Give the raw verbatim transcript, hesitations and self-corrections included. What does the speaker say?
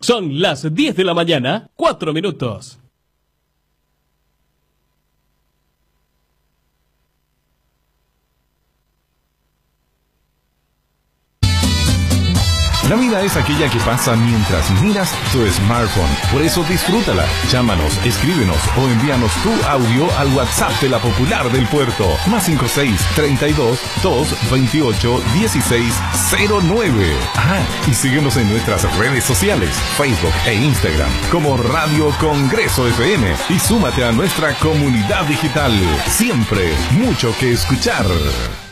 Son las diez de la mañana, cuatro minutos. La vida es aquella que pasa mientras miras tu smartphone. Por eso disfrútala. Llámanos, escríbenos o envíanos tu audio al WhatsApp de la Popular del Puerto. Más cinco seis, treinta y dos, dos, veintiocho, dieciséis, cero nueve. Ah, y síguenos en nuestras redes sociales, Facebook e Instagram, como Radio Congreso F M. Y súmate a nuestra comunidad digital. Siempre mucho que escuchar.